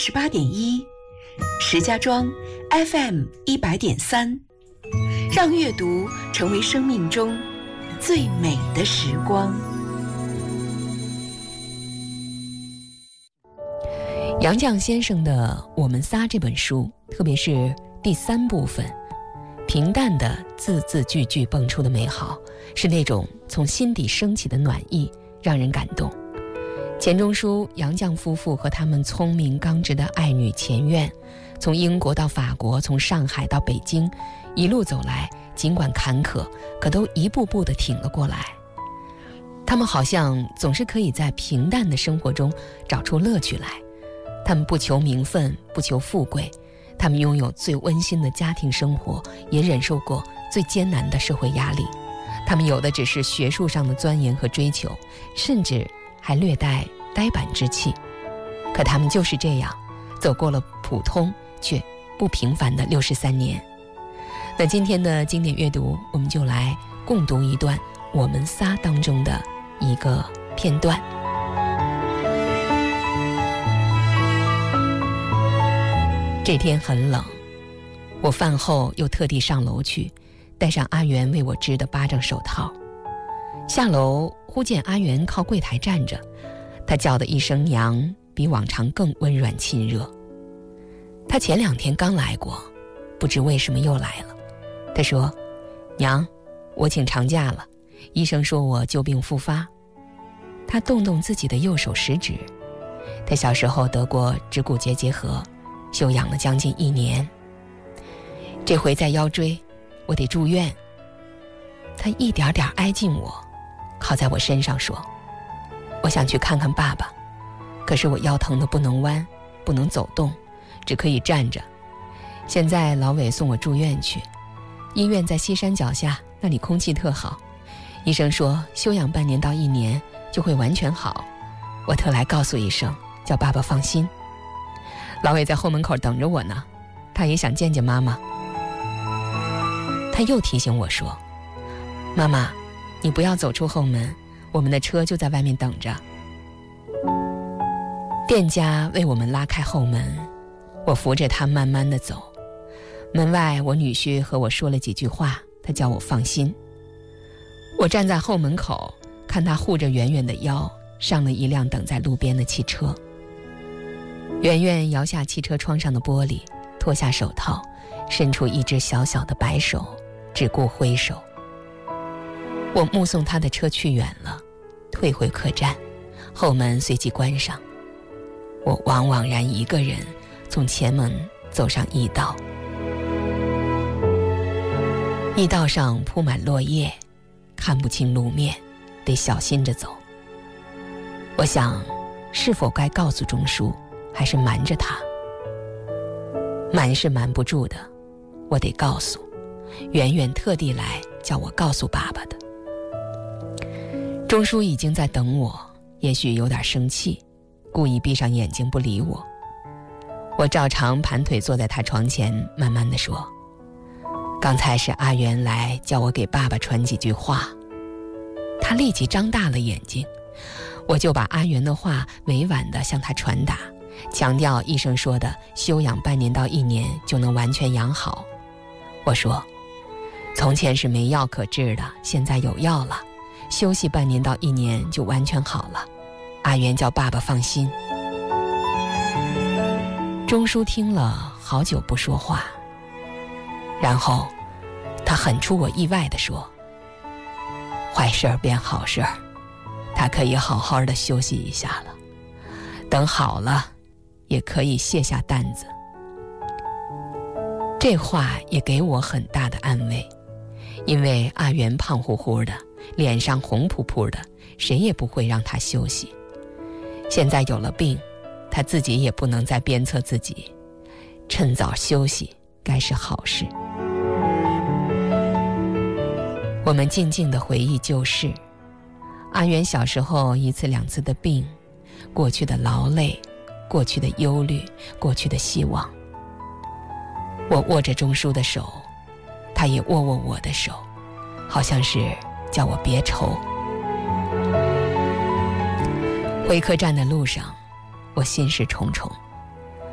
88.1，石家庄 FM 100.3，让阅读成为生命中最美的时光。 杨绛先生的《我们仨》这本书，特别是第3部分，平淡的字字句句蹦出的美好，是那种从心底升起的暖意，让人感动。钱钟书、杨绛夫妇和他们聪明刚直的爱女钱媛，从英国到法国，从上海到北京，一路走来，尽管坎坷，可都一步步地挺了过来。他们好像总是可以在平淡的生活中找出乐趣来。他们不求名分，不求富贵，他们拥有最温馨的家庭生活，也忍受过最艰难的社会压力。他们有的只是学术上的钻研和追求，甚至还略带呆板之气。可他们就是这样，走过了普通却不平凡的63年。那今天的经典阅读，我们就来共读一段《我们仨》当中的一个片段。这天很冷，我饭后又特地上楼去，戴上阿元为我织的巴掌手套。下楼忽见阿元靠柜台站着，他叫的一声娘，比往常更温软亲热。他前2天刚来过，不知为什么又来了。他说：“娘，我请长假了，医生说我旧病复发。”他动动自己的右手食指，他小时候得过指骨节结核，休养了将近1年，这回在腰椎，我得住院。他一点点挨近我，靠在我身上说：“我想去看看爸爸，可是我腰疼得不能弯，不能走动，只可以站着。现在老伟送我住院去，医院在西山脚下，那里空气特好，医生说休养半年到1年就会完全好。我特来告诉一声，叫爸爸放心。老伟在后门口等着我呢，他也想见见妈妈。”他又提醒我说：“妈妈，你不要走出后门，我们的车就在外面等着。”店家为我们拉开后门，我扶着他慢慢地走。门外我女婿和我说了几句话，他叫我放心。我站在后门口，看他护着圆圆的腰，上了一辆等在路边的汽车。圆圆摇下汽车窗上的玻璃，脱下手套，伸出一只小小的白手，只顾挥手。我目送他的车去远了，退回客栈，后门随即关上。我惘惘然一个人从前门走上驿道。驿道上铺满落叶，看不清路面，得小心着走。我想，是否该告诉钟书，还是瞒着他？瞒是瞒不住的，我得告诉。圆圆特地来叫我告诉爸爸的。钟书已经在等我，也许有点生气，故意闭上眼睛不理我。我照常盘腿坐在他床前，慢慢地说：“刚才是阿元来叫我给爸爸传几句话。”他立即张大了眼睛，我就把阿元的话委婉地向他传达，强调医生说的休养半年到1年就能完全养好。我说：“从前是没药可治的，现在有药了，休息半年到1年就完全好了。阿元叫爸爸放心。”钟书听了好久不说话，然后他很出我意外地说：“坏事儿变好事儿，他可以好好的休息一下了，等好了也可以卸下担子。”这话也给我很大的安慰，因为阿元胖乎乎的，脸上红扑扑的，谁也不会让他休息。现在有了病，他自己也不能再鞭策自己，趁早休息该是好事。我们静静地回忆旧事，阿元小时候1次2次的病，过去的劳累，过去的忧虑，过去的希望。我握着钟书的手，他也握握我的手，好像是叫我别愁。回客栈的路上，我心事重重，